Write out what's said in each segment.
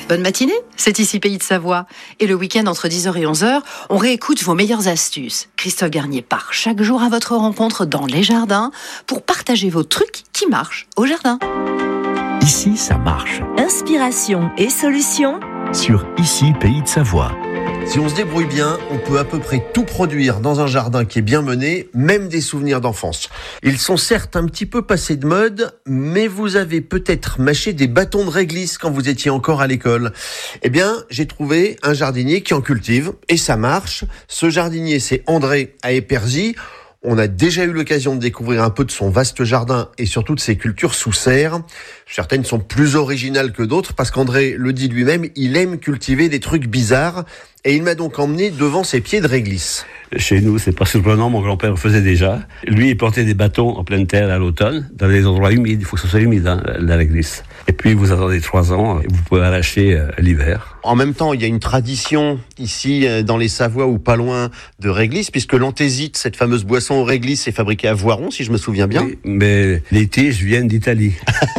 Bonne matinée, c'est ici Pays de Savoie. Et le week-end entre 10h et 11h, on réécoute vos meilleures astuces. Christophe Garnier part chaque jour à votre rencontre dans les jardins pour partager vos trucs qui marchent au jardin. Ici, ça marche. Inspiration et solutions Sur Ici, Pays de Savoie. Si on se débrouille bien, on peut à peu près tout produire dans un jardin qui est bien mené, même des souvenirs d'enfance. Ils sont certes un petit peu passés de mode, mais vous avez peut-être mâché des bâtons de réglisse quand vous étiez encore à l'école. Eh bien, j'ai trouvé un jardinier qui en cultive, et ça marche. Ce jardinier, c'est André à Épersy. On a déjà eu l'occasion de découvrir un peu de son vaste jardin et surtout de ses cultures sous serre. Certaines sont plus originales que d'autres parce qu'André le dit lui-même, il aime cultiver des trucs bizarres et il m'a donc emmené devant ses pieds de réglisse. Chez nous, c'est pas surprenant, mon grand-père le faisait déjà. Lui, il plantait des bâtons en pleine terre à l'automne, dans des endroits humides. Il faut que ce soit humide, la réglisse. Et puis, vous attendez 3 ans et vous pouvez arracher l'hiver. En même temps, il y a une tradition ici dans les Savoies ou pas loin de réglisse, puisque l'anthésite, cette fameuse boisson aux réglisses, est fabriquée à Voiron, si je me souviens bien. Oui, mais les tiges viennent d'Italie.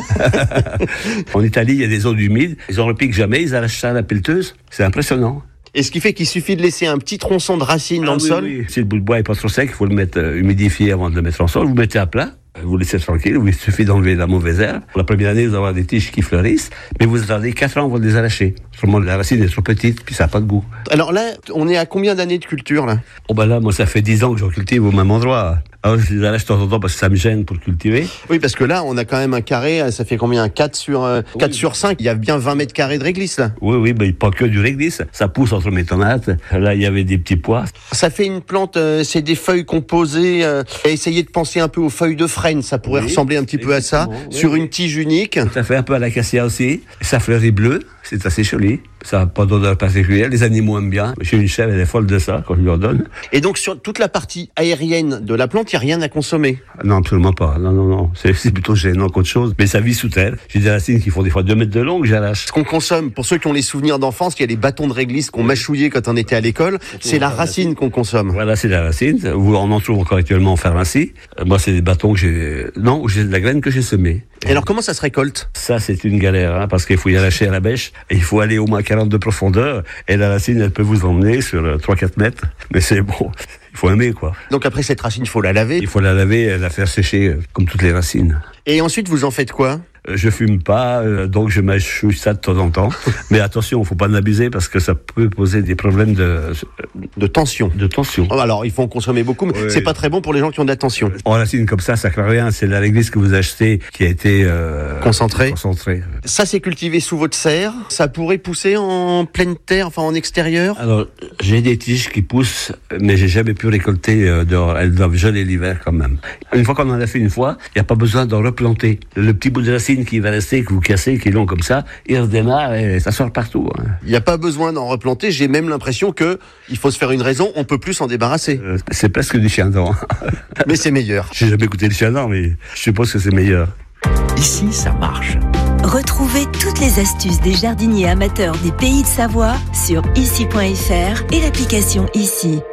En Italie, il y a des zones humides. Ils en repiquent jamais, ils arrachent ça à la pelleteuse. C'est impressionnant. Et ce qui fait qu'il suffit de laisser un petit tronçon de racine dans le sol. Oui. Si le bout de bois est pas trop sec, il faut le mettre humidifié avant de le mettre en sol. Vous mettez à plat, vous laissez tranquille, il suffit d'enlever la mauvaise herbe. La première année, vous avez des tiges qui fleurissent, mais vous attendez 4 ans avant de les arracher. Seulement, la racine est trop petite, puis ça n'a pas de goût. Alors là, on est à combien d'années de culture, là ? Oh ben là, moi, ça fait 10 ans que je cultive au même endroit. Alors, je les arrache de temps en temps parce que ça me gêne pour cultiver. Oui, parce que là, on a quand même un carré, ça fait combien ? 4 sur 5, il y a bien 20 mètres carrés de réglisse, là. Oui, mais pas que du réglisse. Ça pousse entre mes tomates. Là, il y avait des petits pois. Ça fait une plante, c'est des feuilles composées. Essayez de penser un peu aux feuilles de frêne, ça pourrait ressembler un petit peu à ça, sur une tige unique. Ça fait un peu à l'acacia aussi. Ça fleurit bleu, c'est assez joli. Ça n'a pas d'odeur particulière, les animaux aiment bien. J'ai une chèvre, elle est folle de ça quand je lui en donne. Et donc sur toute la partie aérienne de la plante, il n'y a rien à consommer ? Non, absolument pas. Non. C'est plutôt gênant qu'autre chose. Mais ça vit sous terre. J'ai des racines qui font des fois 2 mètres de long que j'arrache. Ce qu'on consomme, pour ceux qui ont les souvenirs d'enfance, il y a les bâtons de réglisse qu'on mâchouillait quand on était à l'école, c'est la racine qu'on consomme. Voilà, c'est la racine. On en trouve encore actuellement en pharmacie. Moi, c'est des bâtons que j'ai de la graine que j'ai semée. Et alors comment ça se récolte ? Ça, c'est une galère, parce qu'il faut y arracher à la bêche, et il faut aller au moins 40 de profondeur, et la racine, elle peut vous emmener sur 3-4 mètres, mais c'est bon, il faut aimer, quoi. Donc après cette racine, il faut la laver ? Il faut la laver et la faire sécher, comme toutes les racines. Et ensuite, vous en faites quoi ? Je fume pas, donc je mâchouille ça de temps en temps. Mais attention, faut pas en abuser parce que ça peut poser des problèmes de tension. De tension. Alors, il faut en consommer beaucoup, mais c'est pas très bon pour les gens qui ont de la tension. En racine comme ça craint rien. C'est la réglisse que vous achetez qui a été concentrée. Ça, c'est cultivé sous votre serre. Ça pourrait pousser en pleine terre, enfin en extérieur. Alors, j'ai des tiges qui poussent, mais j'ai jamais pu récolter dehors. Elles doivent geler l'hiver quand même. Une fois qu'on en a fait une fois, il n'y a pas besoin d'en replanter. Le petit bout de racine qui va rester, que vous cassez, qui est long comme ça, il redémarre et ça sort partout. Il n'y a pas besoin d'en replanter. J'ai même l'impression que il faut se faire une raison. On peut plus s'en débarrasser. C'est presque du chien-dent. Mais c'est meilleur. J'ai jamais goûté le chien-dent, mais je suppose que c'est meilleur. Ici, ça marche. Retrouvez toutes les astuces des jardiniers amateurs des Pays de Savoie sur ici.fr et l'application Ici.